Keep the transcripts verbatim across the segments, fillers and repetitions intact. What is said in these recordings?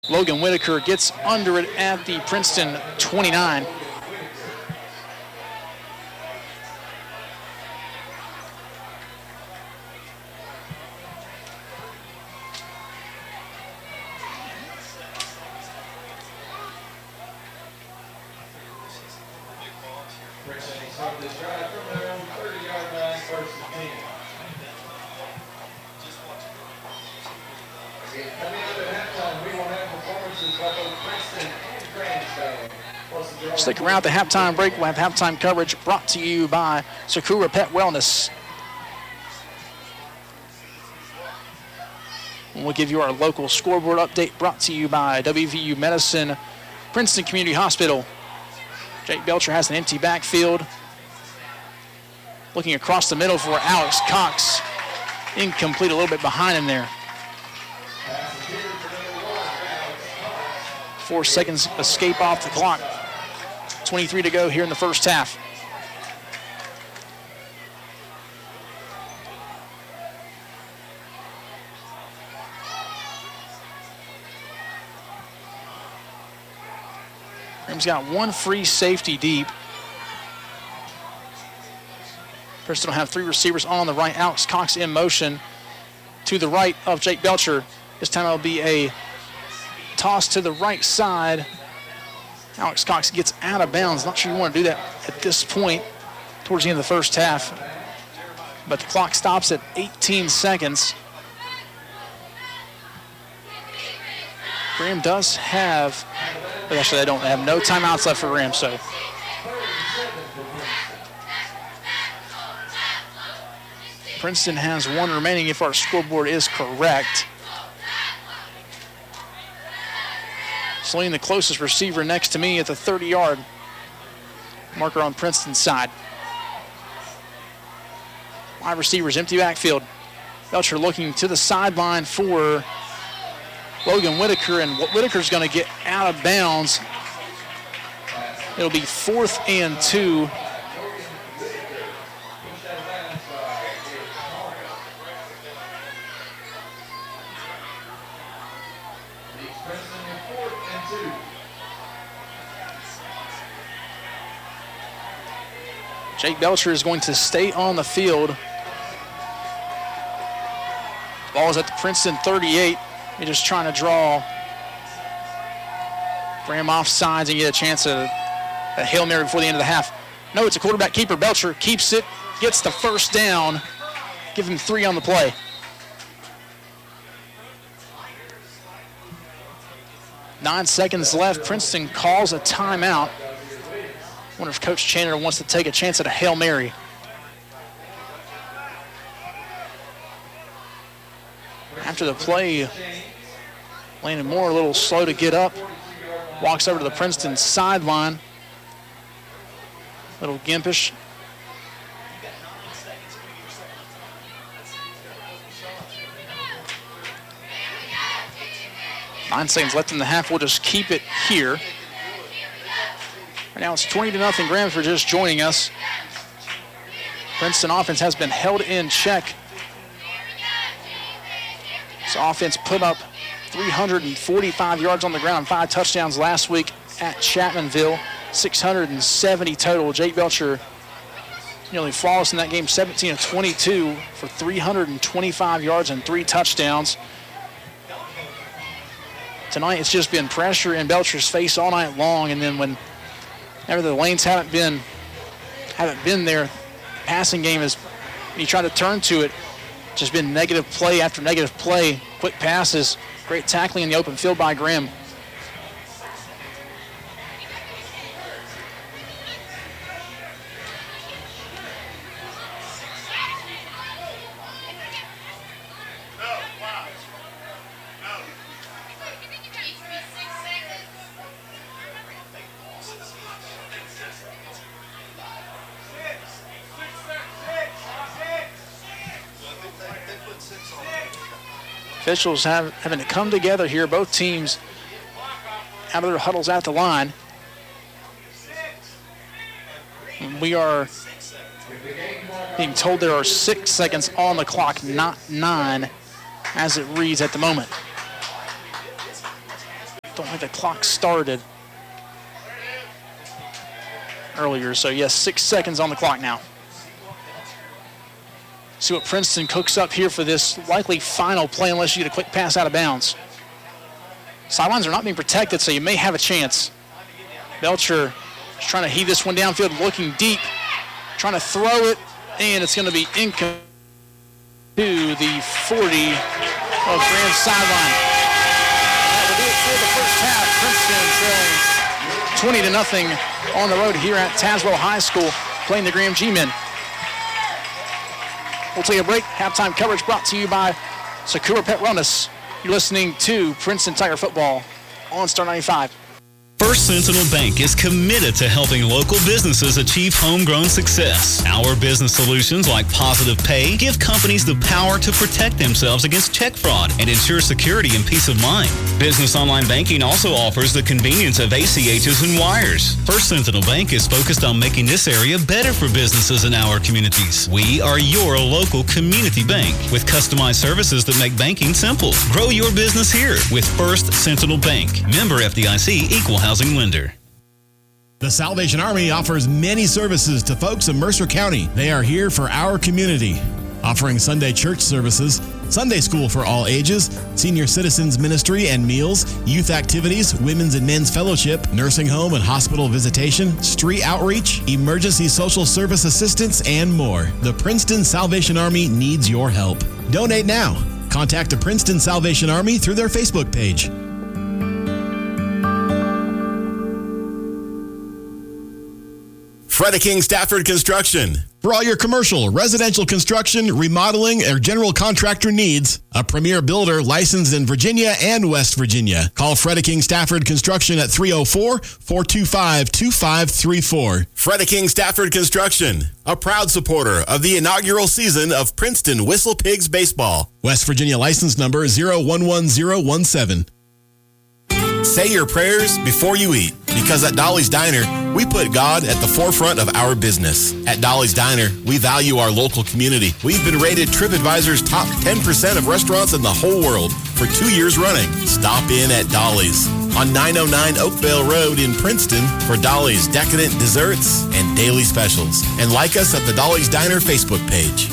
Logan Whitaker gets under it at the Princeton twenty-nine. Stick around at the halftime break. We'll have halftime coverage brought to you by Sakura Pet Wellness. And we'll give you our local scoreboard update brought to you by W V U Medicine, Princeton Community Hospital. Jake Belcher has an empty backfield. Looking across the middle for Alex Cox. Incomplete, a little bit behind him there. Four seconds escape off the clock. twenty-three to go here in the first half. Graham's got one free safety deep. Princeton will have three receivers on the right. Alex Cox in motion to the right of Jake Belcher. This time it'll be a toss to the right side. Alex Cox gets out of bounds. Not sure you want to do that at this point towards the end of the first half. But the clock stops at eighteen seconds. Graham does have, but actually they don't have no timeouts left for Graham, so. Princeton has one remaining if our scoreboard is correct. Celine, the closest receiver next to me at the thirty-yard marker on Princeton's side. Wide receivers, empty backfield. Belcher looking to the sideline for Logan Whitaker, and Whitaker's going to get out of bounds. It'll be fourth and two. Jake Belcher is going to stay on the field. Ball is at the Princeton thirty-eight. He's just trying to draw Graham off sides and get a chance at a, a Hail Mary before the end of the half. No, it's a quarterback keeper. Belcher keeps it, gets the first down. Give him three on the play. Nine seconds left. Princeton calls a timeout. Wonder if Coach Chandler wants to take a chance at a Hail Mary. After the play, Landon Moore a little slow to get up. Walks over to the Princeton sideline. Little gimpish. Nine seconds left in the half. We'll just keep it here. Right now it's twenty to nothing. Graham for just joining us. Princeton offense has been held in check. This offense put up three hundred forty-five yards on the ground, five touchdowns last week at Chapmanville, six hundred seventy total. Jake Belcher nearly flawless in that game, seventeen of twenty-two for three hundred twenty-five yards and three touchdowns. Tonight it's just been pressure in Belcher's face all night long, and then when Whenever the lanes haven't been haven't been there, passing game is, you try to turn to it, just been negative play after negative play, quick passes, great tackling in the open field by Graham. Officials have, having to come together here. Both teams out of their huddles at the line. We are being told there are six seconds on the clock, not nine, as it reads at the moment. don't think the clock started earlier. So, yes, six seconds on the clock now. See what Princeton cooks up here for this likely final play unless you get a quick pass out of bounds. Sidelines are not being protected, so you may have a chance. Belcher is trying to heave this one downfield, looking deep, trying to throw it, and it's going to be incomplete to the forty of Grand Sideline. That will do it for the first half. Princeton trailing twenty to nothing on the road here at Tazewell High School, playing the Graham G-Men. We'll take a break. Halftime coverage brought to you by Sakura Pet Wellness. You're listening to Princeton Tiger Football on Star ninety-five. First Sentinel Bank is committed to helping local businesses achieve homegrown success. Our business solutions like Positive Pay give companies the power to protect themselves against check fraud and ensure security and peace of mind. Business online banking also offers the convenience of A C Hs and wires. First Sentinel Bank is focused on making this area better for businesses in our communities. We are your local community bank with customized services that make banking simple. Grow your business here with First Sentinel Bank. Member F D I C, Equal Housing Lender. The Salvation Army offers many services to folks in Mercer County. They are here for our community, offering Sunday church services, Sunday school for all ages, senior citizens ministry and meals, youth activities, women's and men's fellowship, nursing home and hospital visitation, street outreach, emergency social service assistance, and more. The Princeton Salvation Army needs your help. Donate now. Contact the Princeton Salvation Army through their Facebook page. Freda King Stafford Construction. For all your commercial, residential construction, remodeling, or general contractor needs, a premier builder licensed in Virginia and West Virginia. Call Freda King Stafford Construction at three oh four, four two five, two five three four. Freda King Stafford Construction, a proud supporter of the inaugural season of Princeton Whistle Pigs Baseball. West Virginia license number zero one one zero one seven. Say your prayers before you eat, because at Dolly's Diner, we put God at the forefront of our business. At Dolly's Diner, we value our local community. We've been rated TripAdvisor's top ten percent of restaurants in the whole world for two years running. Stop in at Dolly's on nine oh nine Oakvale Road in Princeton for Dolly's decadent desserts and daily specials. And like us at the Dolly's Diner Facebook page.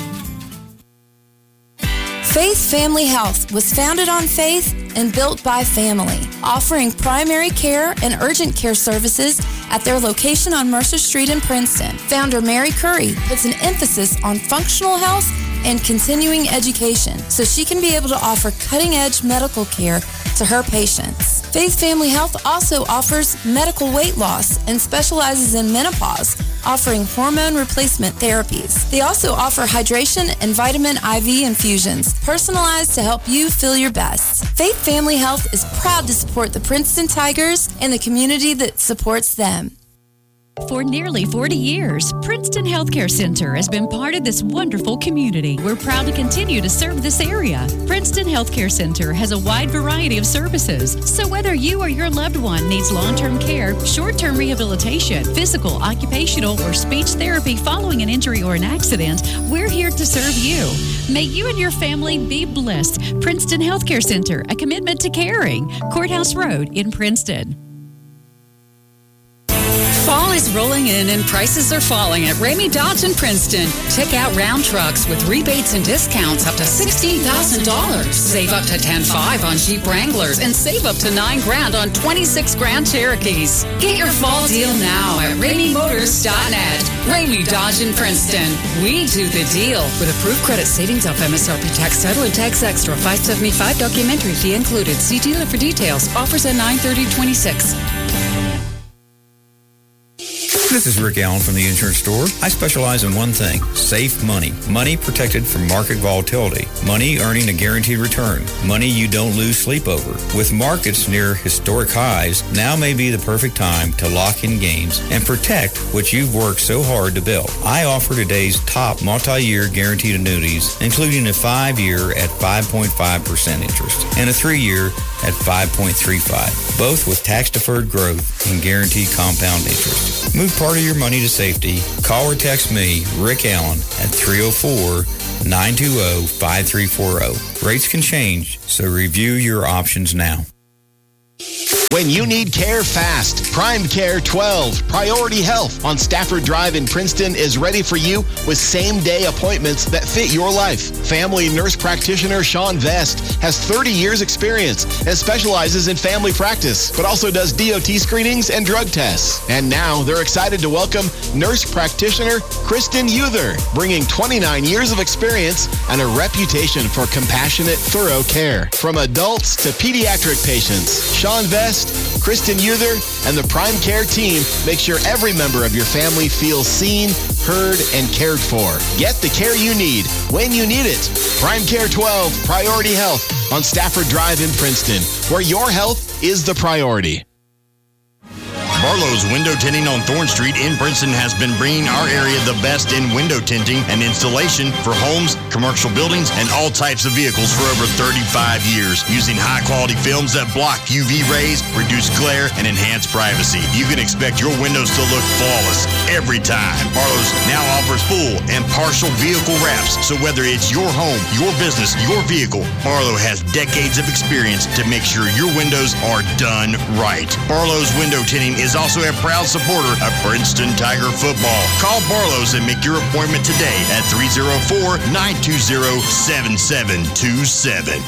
Faith Family Health was founded on faith and built by family, offering primary care and urgent care services at their location on Mercer Street in Princeton. Founder Mary Curry puts an emphasis on functional health and continuing education so she can be able to offer cutting-edge medical care to her patients. Faith Family Health also offers medical weight loss and specializes in menopause, offering hormone replacement therapies. They also offer hydration and vitamin I V infusions, personalized to help you feel your best. Faith Family Health is proud to support the Princeton Tigers and the community that supports them. For nearly forty years, Princeton Healthcare Center has been part of this wonderful community. We're proud to continue to serve this area. Princeton Healthcare Center has a wide variety of services. So whether you or your loved one needs long-term care, short-term rehabilitation, physical, occupational, or speech therapy following an injury or an accident, we're here to serve you. May you and your family be blessed. Princeton Healthcare Center, a commitment to caring. Courthouse Road in Princeton. Fall is rolling in and prices are falling at Ramey Dodge in Princeton. Check out round trucks with rebates and discounts up to sixteen thousand dollars. Save up to ten five on Jeep Wranglers and save up to nine grand on twenty-six Grand Cherokees. Get your fall deal now at Ramey Motors dot net. Ramey Dodge in Princeton. We do the deal. With approved credit savings off M S R P tax title and tax extra. five seventy-five documentary fee included. See dealer for details. Offers at nine thirty twenty-six. This is Rick Allen from the Insurance Store. I specialize in one thing, safe money. Money protected from market volatility. Money earning a guaranteed return. Money you don't lose sleep over. With markets near historic highs, now may be the perfect time to lock in gains and protect what you've worked so hard to build. I offer today's top multi-year guaranteed annuities, including a five-year at five point five percent interest and a three-year at five point three five, both with tax-deferred growth and guaranteed compound interest. Move part of your money to safety. Call or text me, Rick Allen, at three oh four, nine two oh, five three four oh. Rates can change, so review your options now. When you need care fast, Prime Care twelve Priority Health on Stafford Drive in Princeton is ready for you with same-day appointments that fit your life. Family nurse practitioner Sean Vest has thirty years experience and specializes in family practice, but also does D O T screenings and drug tests. And now they're excited to welcome nurse practitioner Kristen Euther, bringing twenty-nine years of experience and a reputation for compassionate, thorough care. From adults to pediatric patients, Sean Vest, Kristen Euther, and the Prime Care team make sure every member of your family feels seen, heard, and cared for. Get the care you need when you need it. Prime Care twelve Priority Health on Stafford Drive in Princeton, where your health is the priority. Barlow's Window Tinting on Thorn Street in Princeton has been bringing our area the best in window tinting and installation for homes, commercial buildings, and all types of vehicles for over thirty-five years, using high-quality films that block U V rays, reduce glare, and enhance privacy. You can expect your windows to look flawless every time. Barlow's now offers full and partial vehicle wraps, so whether it's your home, your business, your vehicle, Barlow has decades of experience to make sure your windows are done right. Barlow's Window Tinting is also a proud supporter of Princeton Tiger football. Call Barlow's and make your appointment today at three oh four, nine two oh, seven seven two seven.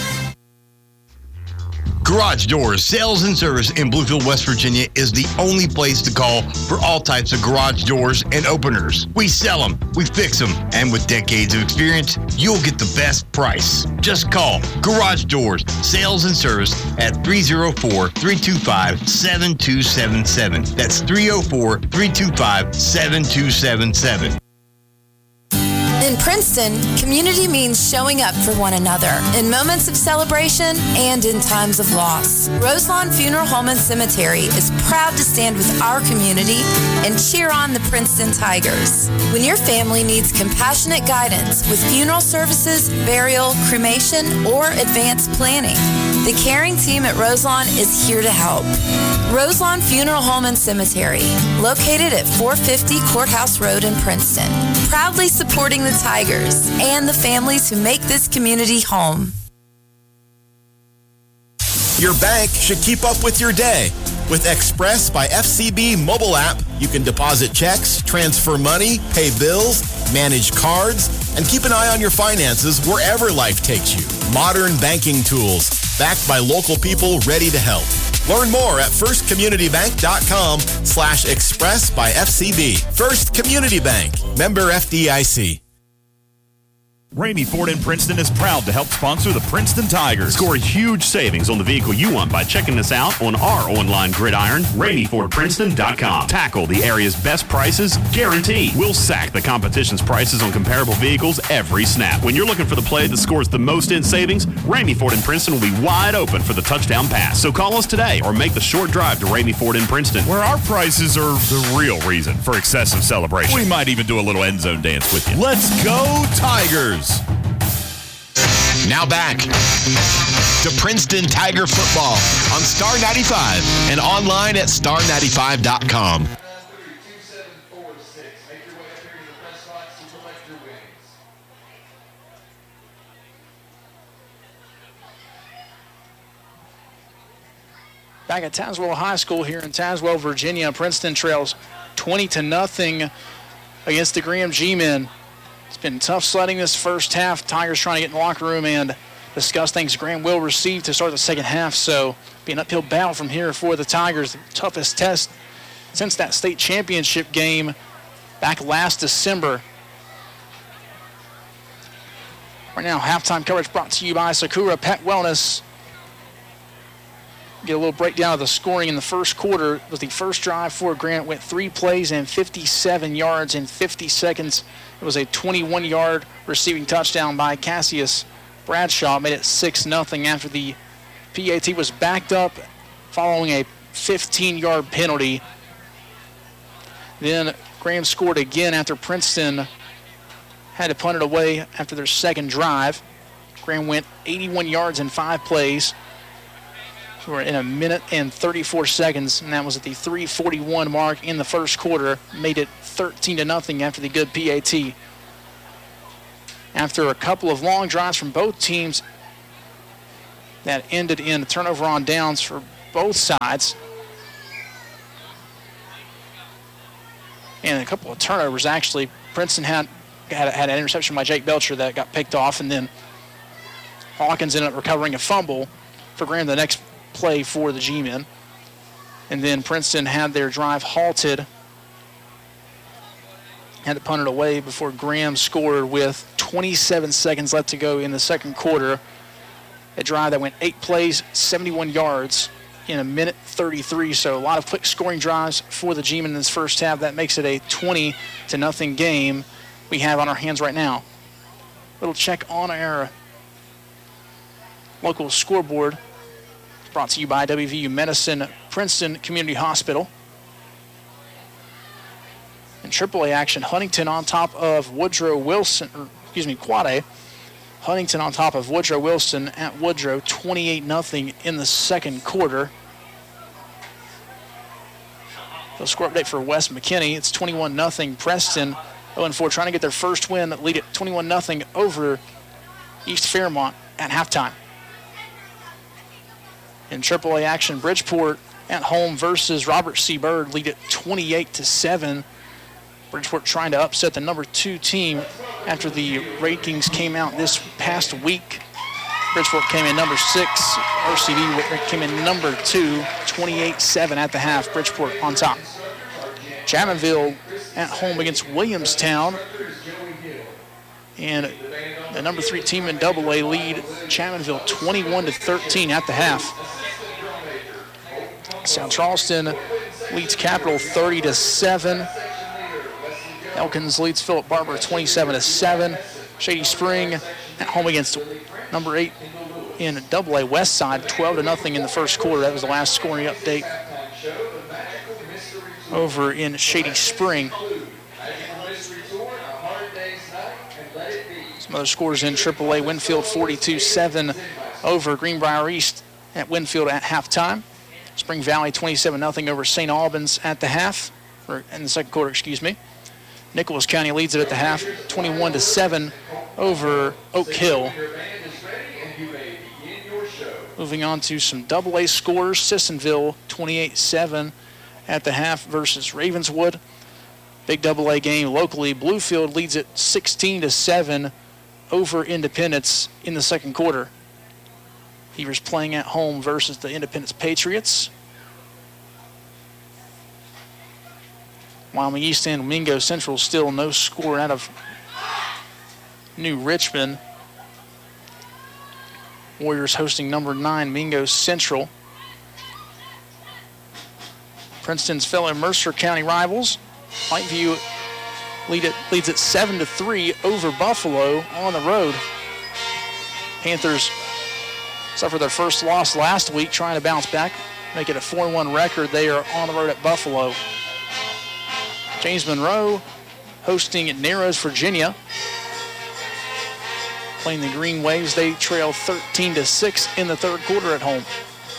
Garage Doors Sales and Service in Bluefield, West Virginia is the only place to call for all types of garage doors and openers. We sell them, we fix them, and with decades of experience, you'll get the best price. Just call Garage Doors Sales and Service at three oh four, three two five, seven two seven seven. That's three oh four, three two five, seven two seven seven. In Princeton, community means showing up for one another in moments of celebration and in times of loss. Roselawn Funeral Home and Cemetery is proud to stand with our community and cheer on the Princeton Tigers. When your family needs compassionate guidance with funeral services, burial, cremation, or advanced planning, the caring team at Roselawn is here to help. Roselawn Funeral Home and Cemetery, located at four fifty Courthouse Road in Princeton, proudly supporting the Tigers and the families who make this community home. Your bank should keep up with your day. With Express by F C B mobile app, you can deposit checks, transfer money, pay bills, manage cards, and keep an eye on your finances wherever life takes you. Modern banking tools, backed by local people ready to help. Learn more at firstcommunitybank.com slash express by F C B. First Community Bank, member F D I C. Ramey Ford in Princeton is proud to help sponsor the Princeton Tigers. Score huge savings on the vehicle you want by checking us out on our online gridiron, ramey ford princeton dot com. Tackle the area's best prices, guaranteed. We'll sack the competition's prices on comparable vehicles every snap. When you're looking for the play that scores the most in savings, Ramey Ford in Princeton will be wide open for the touchdown pass. So call us today or make the short drive to Ramey Ford in Princeton, where our prices are the real reason for excessive celebration. We might even do a little end zone dance with you. Let's go Tigers! Now back to Princeton Tiger football on Star ninety-five and online at star ninety-five dot com. Back at Tazewell High School here in Tazewell, Virginia, Princeton trails twenty to nothing against the Graham G-men. It's been tough sledding this first half. Tigers trying to get in the locker room and discuss things. Graham will receive to start the second half, so be an uphill battle from here for the Tigers. The toughest test since that state championship game back last December. Right now, halftime coverage brought to you by Sakura Pet Wellness. Get a little breakdown of the scoring in the first quarter. It was the first drive for Grant. Went three plays and fifty-seven yards in fifty seconds. It was a twenty-one yard receiving touchdown by Cassius Bradshaw. Made it six nothing after the P A T was backed up following a fifteen yard penalty. Then Graham scored again after Princeton had to punt it away after their second drive. Graham went eighty-one yards in five plays. We're in a minute and thirty-four seconds, and that was at the three forty-one mark in the first quarter. Made it thirteen to nothing after the good P A T. After a couple of long drives from both teams that ended in a turnover on downs for both sides. And a couple of turnovers, actually. Princeton had, had, had an interception by Jake Belcher that got picked off, and then Hawkins ended up recovering a fumble for Graham the next play for the G-men. And then Princeton had their drive halted, had to punt it away before Graham scored with twenty-seven seconds left to go in the second quarter. A drive that went eight plays, seventy-one yards in a minute thirty-three. So a lot of quick scoring drives for the G-men in this first half. That makes it a twenty to nothing game we have on our hands right now. Little check on our local scoreboard. Brought to you by W V U Medicine Princeton Community Hospital. In triple A action, Huntington on top of Woodrow Wilson, or excuse me, Quad A. Huntington on top of Woodrow Wilson at Woodrow, twenty-eight nothing in the second quarter. The score update for West McKinney, it's twenty-one nothing. Preston, oh and four, trying to get their first win, lead it twenty-one nothing over East Fairmont at halftime. In triple A action, Bridgeport at home versus Robert C. Byrd, lead it twenty-eight to seven. Bridgeport trying to upset the number two team after the rankings came out this past week. Bridgeport came in number six. R C D came in number two, twenty-eight seven at the half. Bridgeport on top. Chapmanville at home against Williamstown. And the number three team in double A lead Chapmanville twenty-one to thirteen at the half. South Charleston leads Capital thirty to seven. Elkins leads Philip Barber twenty-seven to seven. Shady Spring at home against number eight in double A West Side, twelve to nothing in the first quarter. That was the last scoring update over in Shady Spring. Some other scores in triple A. Winfield forty-two seven over Greenbrier East at Winfield at halftime. Spring Valley twenty-seven nothing over Saint Albans at the half, or in the second quarter, excuse me. Nicholas County leads it at the half, twenty-one to seven over Oak Hill. Moving on to some double A scores. Sissonville twenty-eight seven at the half versus Ravenswood. Big double A game locally. Bluefield leads it sixteen to seven over Independence in the second quarter. Beavers playing at home versus the Independence Patriots. Wyoming East and Mingo Central still no score out of New Richmond. Warriors hosting number nine Mingo Central. Princeton's fellow Mercer County rivals, Whiteview lead it, leads it seven to three over Buffalo on the road. Panthers suffered their first loss last week, trying to bounce back, make it a four one record. They are on the road at Buffalo. James Monroe hosting Narrows, Virginia. Playing the Green Waves, they trail thirteen to six in the third quarter at home.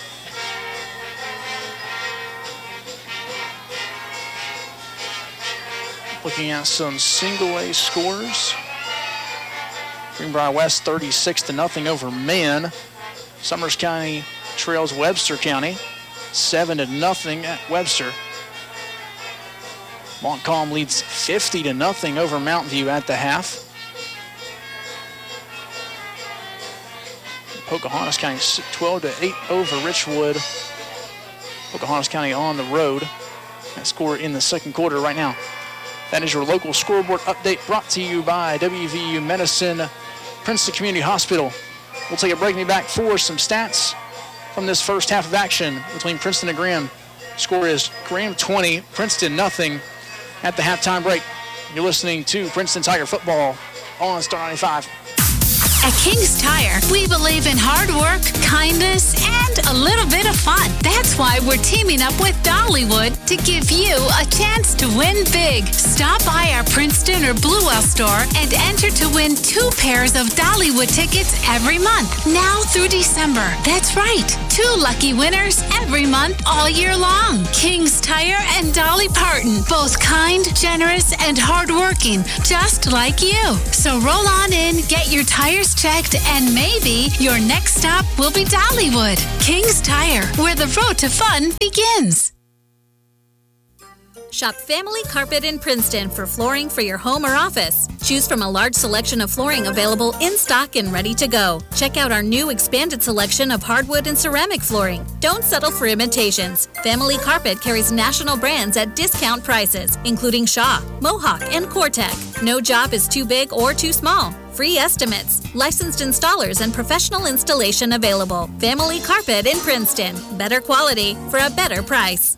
Looking at some single A scores. Greenbrier West thirty-six to nothing over Man. Summers County trails Webster County seven to nothing at Webster. Montcalm leads fifty to nothing over Mountain View at the half. Pocahontas County twelve to eight over Richwood. Pocahontas County on the road. That score in the second quarter right now. That is your local scoreboard update brought to you by W V U Medicine Princeton Community Hospital. We'll take a break and be back for some stats from this first half of action between Princeton and Graham. Score is Graham twenty, Princeton nothing at the halftime break. You're listening to Princeton Tiger Football on Star ninety-five. At King's Tire, we believe in hard work, kindness, and a little bit of fun. That's why we're teaming up with Dollywood to give you a chance to win big. Stop by our Princeton or Bluewell store and enter to win two pairs of Dollywood tickets every month, now through December. That's right. two lucky winners every month all year long. King's Tire and Dolly Parton, both kind, generous, and hardworking, just like you. So roll on in, get your tires checked, and maybe your next stop will be Dollywood. King's Tire, where the road to fun begins. Shop Family Carpet in Princeton for flooring for your home or office. Choose from a large selection of flooring available in stock and ready to go. Check out our new expanded selection of hardwood and ceramic flooring. Don't settle for imitations. Family Carpet carries national brands at discount prices, including Shaw, Mohawk, and Cortec. No job is too big or too small. Free estimates, licensed installers, and professional installation available. Family Carpet in Princeton. Better quality for a better price.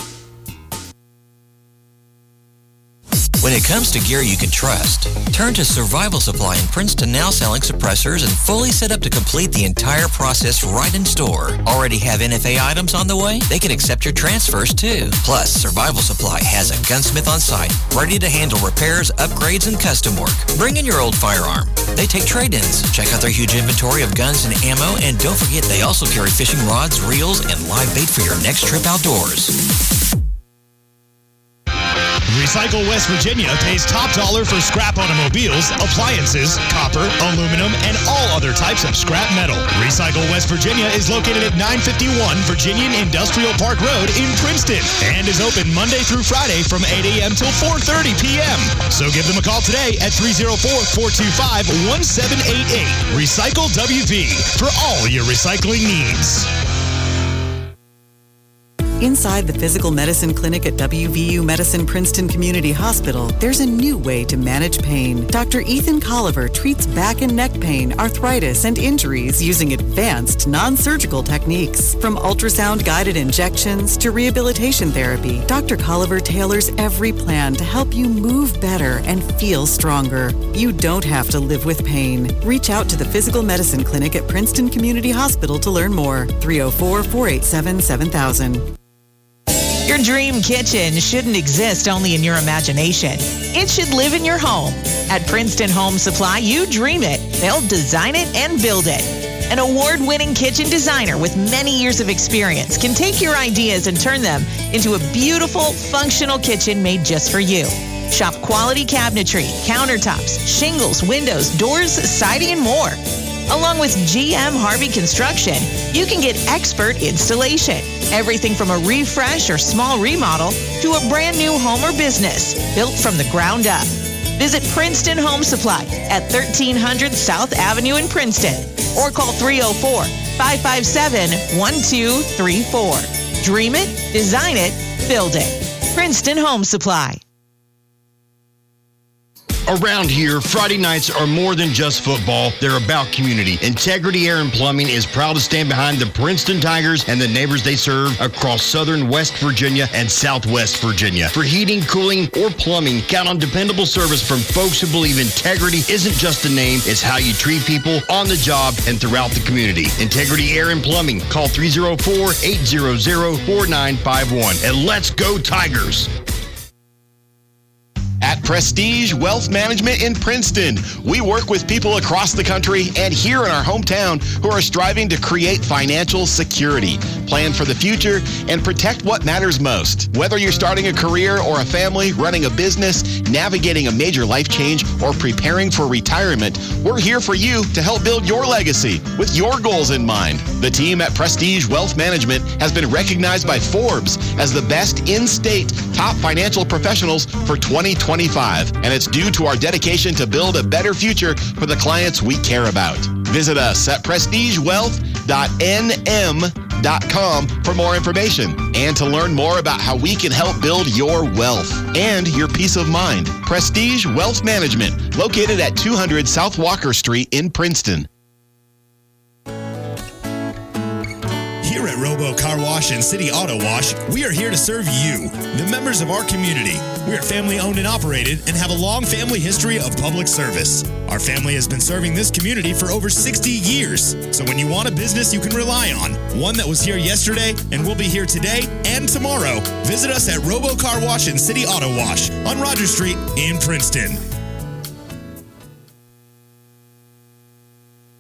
When it comes to gear you can trust, turn to Survival Supply in Princeton, now selling suppressors and fully set up to complete the entire process right in store. Already have N F A items on the way? They can accept your transfers too. Plus, Survival Supply has a gunsmith on site, ready to handle repairs, upgrades, and custom work. Bring in your old firearm. They take trade-ins. Check out their huge inventory of guns and ammo, and don't forget they also carry fishing rods, reels, and live bait for your next trip outdoors. Recycle West Virginia pays top dollar for scrap automobiles, appliances, copper, aluminum, and all other types of scrap metal. Recycle West Virginia is located at nine fifty-one Virginian Industrial Park Road in Princeton and is open Monday through Friday from eight a.m. till four thirty p.m. So give them a call today at three oh four, four two five, one seven eight eight. Recycle W V for all your recycling needs. Inside the Physical Medicine Clinic at W V U Medicine Princeton Community Hospital, there's a new way to manage pain. Doctor Ethan Colliver treats back and neck pain, arthritis, and injuries using advanced non-surgical techniques. From ultrasound-guided injections to rehabilitation therapy, Doctor Colliver tailors every plan to help you move better and feel stronger. You don't have to live with pain. Reach out to the Physical Medicine Clinic at Princeton Community Hospital to learn more. three oh four, four eight seven, seven thousand. Your dream kitchen shouldn't exist only in your imagination. It should live in your home. At Princeton Home Supply, you dream it. They'll design it and build it. An award-winning kitchen designer with many years of experience can take your ideas and turn them into a beautiful, functional kitchen made just for you. Shop quality cabinetry, countertops, shingles, windows, doors, siding, and more. Along with G M Harvey Construction, you can get expert installation. Everything from a refresh or small remodel to a brand new home or business built from the ground up. Visit Princeton Home Supply at thirteen hundred South Avenue in Princeton or call three oh four, five five seven, one two three four. Dream it, design it, build it. Princeton Home Supply. Around here, Friday nights are more than just football. They're about community. Integrity Air and Plumbing is proud to stand behind the Princeton Tigers and the neighbors they serve across southern West Virginia and southwest Virginia. For heating, cooling, or plumbing, count on dependable service from folks who believe integrity isn't just a name, it's how you treat people on the job and throughout the community. Integrity Air and Plumbing. Call three oh four, eight hundred, four nine five one. And let's go Tigers! At Prestige Wealth Management in Princeton, we work with people across the country and here in our hometown who are striving to create financial security, plan for the future, and protect what matters most. Whether you're starting a career or a family, running a business, navigating a major life change, or preparing for retirement, we're here for you to help build your legacy with your goals in mind. The team at Prestige Wealth Management has been recognized by Forbes as the best in-state top financial professionals for twenty twenty-five, and it's due to our dedication to build a better future for the clients we care about. Visit us at prestige wealth dot n m dot com for more information and to learn more about how we can help build your wealth and your peace of mind. Prestige Wealth Management, located at two hundred South Walker Street in Princeton. Here at Robo Car Wash and City Auto Wash, we are here to serve you, the members of our community. We are family owned and operated and have a long family history of public service. Our family has been serving this community for over sixty years. So when you want a business you can rely on, one that was here yesterday and will be here today and tomorrow, visit us at Robo Car Wash and City Auto Wash on Rogers Street in Princeton.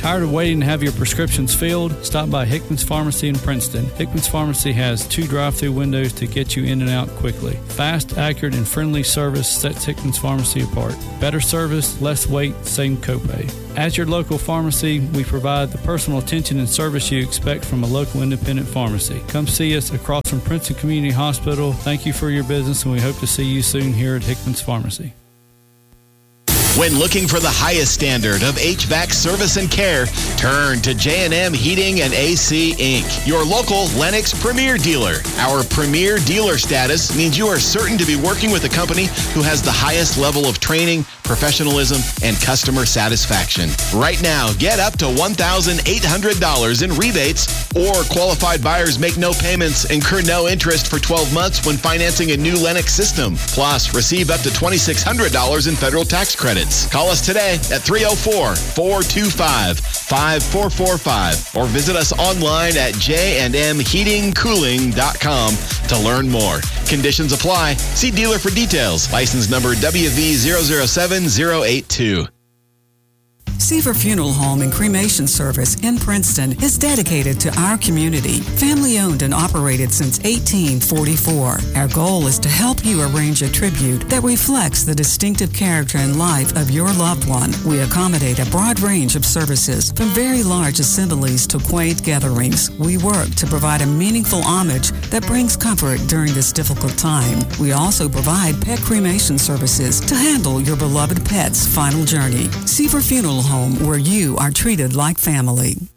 Tired of waiting to have your prescriptions filled? Stop by Hickman's Pharmacy in Princeton. Hickman's Pharmacy has two drive-through windows to get you in and out quickly. Fast, accurate, and friendly service sets Hickman's Pharmacy apart. Better service, less wait, same copay. As your local pharmacy, we provide the personal attention and service you expect from a local independent pharmacy. Come see us across from Princeton Community Hospital. Thank you for your business, and we hope to see you soon here at Hickman's Pharmacy. When looking for the highest standard of H V A C service and care, turn to J and M Heating and A C Incorporated, your local Lennox Premier dealer. Our Premier dealer status means you are certain to be working with a company who has the highest level of training, professionalism, and customer satisfaction. Right now, get up to one thousand eight hundred dollars in rebates, or qualified buyers make no payments, incur no interest for twelve months when financing a new Lennox system. Plus, receive up to two thousand six hundred dollars in federal tax credits. Call us today at three oh four, four two five, five four four five or visit us online at j and m heating cooling dot com to learn more. Conditions apply. See dealer for details. License number W V zero zero seven zero eight two. Seaver Funeral Home and Cremation Service in Princeton is dedicated to our community. Family owned and operated since eighteen forty-four. Our goal is to help you arrange a tribute that reflects the distinctive character and life of your loved one. We accommodate a broad range of services, from very large assemblies to quaint gatherings. We work to provide a meaningful homage that brings comfort during this difficult time. We also provide pet cremation services to handle your beloved pet's final journey. Seaver Funeral Home, where you are treated like family.